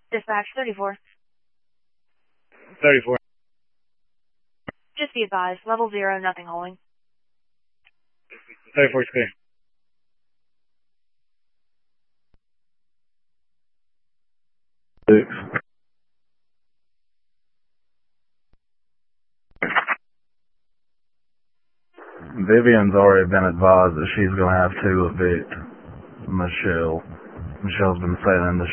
Dispatch 34. 34. Just be advised, level 0, nothing holding. 34 is clear. Six. Vivian's already been advised that she's going to have to evict Michelle. Michelle's been sailing in the